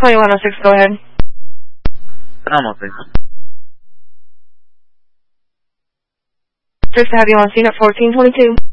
2106, go ahead. Phenomenal, please. Just to have you on scene at 1422.